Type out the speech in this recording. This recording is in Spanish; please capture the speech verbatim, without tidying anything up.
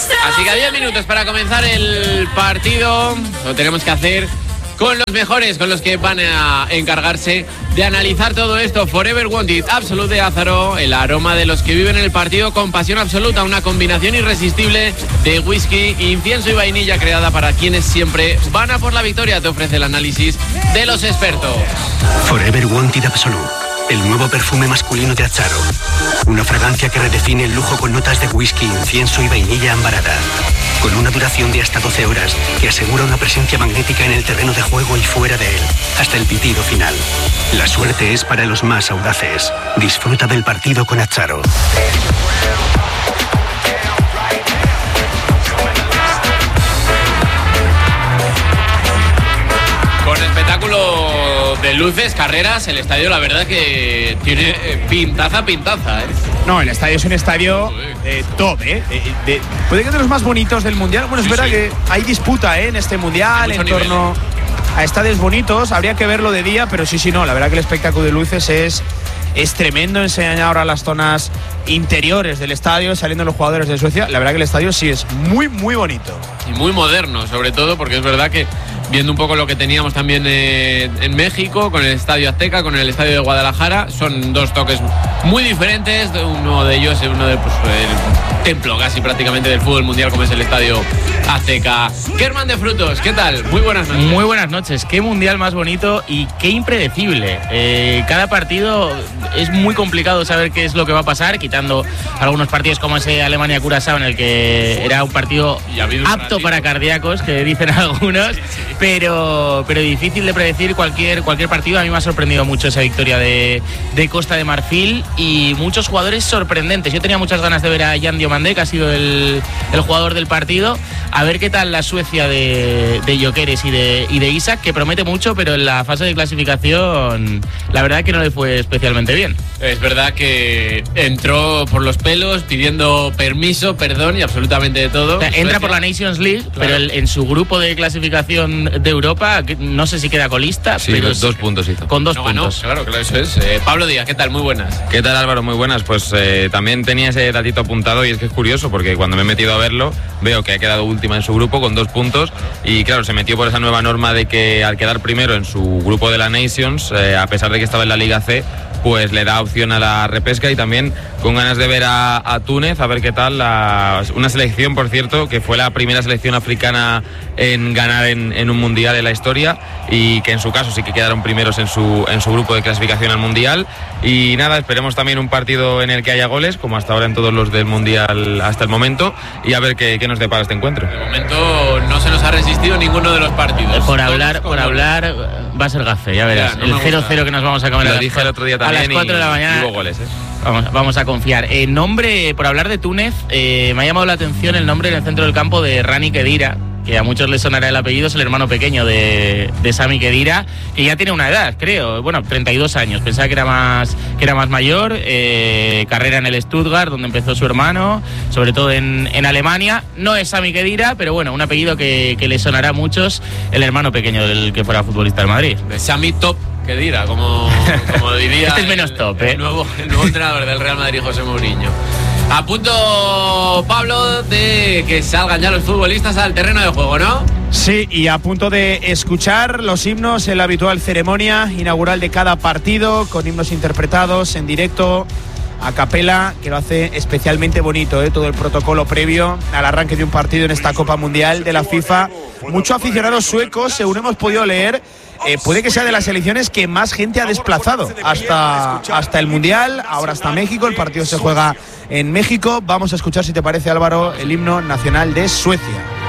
Así que a diez minutos para comenzar el partido. Lo tenemos que hacer con los mejores, con los que van a encargarse de analizar todo esto. Forever Wanted, Absolute de Ázaro, el aroma de los que viven el partido con pasión absoluta, una combinación irresistible de whisky, incienso y vainilla creada para quienes siempre van a por la victoria. Te ofrece el análisis de los expertos. Forever Wanted Absolute, el nuevo perfume masculino de Ázaro. Una fragancia que redefine el lujo con notas de whisky, incienso y vainilla ambarada. Con una duración de hasta doce horas que asegura una presencia magnética en el terreno de juego y fuera de él, hasta el pitido final. La suerte es para los más audaces. Disfruta del partido con Ázaro. Con espectáculo de luces, carreras, el estadio la verdad que tiene pintaza, pintaza, ¿eh? No, el estadio es un estadio eh, top, ¿eh? De, de, puede que de los más bonitos del Mundial. Bueno, es sí, verdad sí. que hay disputa ¿eh? en este Mundial en torno nivel. a estadios bonitos. Habría que verlo de día, pero sí, sí, no. La verdad que el espectáculo de luces es, es tremendo. Enseñan ahora las zonas interiores del estadio, saliendo los jugadores de Suecia. La verdad que el estadio sí es muy, muy bonito. Y muy moderno, sobre todo, porque es verdad que viendo un poco lo que teníamos también eh, en México, con el Estadio Azteca, con el Estadio de Guadalajara, son dos toques muy diferentes. Uno de ellos es uno de pues, el templo casi prácticamente del fútbol mundial, como es el Estadio Azteca. Kerman de Frutos, ¿qué tal? Muy buenas noches. Muy buenas noches. Qué mundial más bonito y qué impredecible. Eh, cada partido es muy complicado saber qué es lo que va a pasar, quitando algunos partidos como ese Alemania-Curazao, en el que era un partido apto para cardíacos, que dicen algunos. Sí, sí. Pero, pero difícil de predecir cualquier, cualquier partido. A mí me ha sorprendido mucho esa victoria de, de Costa de Marfil y muchos jugadores sorprendentes. Yo tenía muchas ganas de ver a Jan Diomande, que ha sido el, el jugador del partido. A ver qué tal la Suecia de, de Gyökeres y de, y de Isak, que promete mucho, pero en la fase de clasificación la verdad que no le fue especialmente bien. Es verdad que entró por los pelos pidiendo permiso, perdón y absolutamente de todo. O sea, entra por la Nations League, claro. pero el, en su grupo de clasificación de Europa, no sé si queda colista, sí, pero dos puntos hizo. Con dos no, puntos. Ganó, claro, claro, eso es. Eh, Pablo Díaz, ¿qué tal? Muy buenas. ¿Qué tal, Álvaro? Muy buenas. Pues eh, también tenía ese datito apuntado y es que es curioso porque cuando me he metido a verlo veo que ha quedado última en su grupo con dos puntos y claro, se metió por esa nueva norma de que al quedar primero en su grupo de la Nations, eh, a pesar de que estaba en la Liga C, pues le da opción a la repesca y también con ganas de ver a, a Túnez, a ver qué tal. La, una selección, por cierto, que fue la primera selección africana en ganar en, en un mundial en la historia y que en su caso sí que quedaron primeros en su, en su grupo de clasificación al mundial. Y nada, esperemos también un partido en el que haya goles, como hasta ahora en todos los del mundial hasta el momento, y a ver qué, qué nos depara este encuentro. De momento no se nos ha resistido ninguno de los partidos. Por hablar, por hablar va a ser gafe, ya verás. Ya, no el cero cero que nos vamos a comer. Lo dije el otro día también. A las cuatro de la mañana. Hubo goles, ¿eh? Vamos, vamos a confiar. El nombre, por hablar de Túnez, eh, me ha llamado la atención el nombre en el centro del campo de Rani Khedira, que a muchos les sonará el apellido, es el hermano pequeño de, de Sami Khedira, que ya tiene una edad, creo, bueno, treinta y dos años, pensaba que era más, que era más mayor, eh, carrera en el Stuttgart, donde empezó su hermano, sobre todo en, en Alemania. No es Sami Khedira, pero bueno, un apellido que, que les sonará a muchos, el hermano pequeño del que fuera futbolista del Madrid. De Sami Top Khedira, como, como diría este es menos top, el, ¿eh? el, nuevo, el nuevo entrenador del Real Madrid, José Mourinho. A punto, Pablo, de que salgan ya los futbolistas al terreno de juego, ¿no? Sí, y a punto de escuchar los himnos en la habitual ceremonia inaugural de cada partido, con himnos interpretados en directo, a capela, que lo hace especialmente bonito, ¿eh? Todo el protocolo previo al arranque de un partido en esta Copa Mundial de la FIFA. Muchos aficionados suecos, según hemos podido leer, eh, puede que sea de las selecciones que más gente ha desplazado hasta, hasta el Mundial, ahora hasta México. El partido se juega en México. Vamos a escuchar, si te parece, Álvaro, el himno nacional de Suecia.